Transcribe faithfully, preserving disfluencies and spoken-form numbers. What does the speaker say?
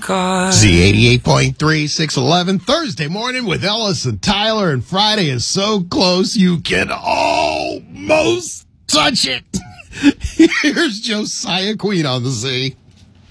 car. Z eighty-eight point three, six eleven, Thursday morning with Ellis and Tyler, and Friday is so close you can almost touch it. Here's Josiah Queen on the Z.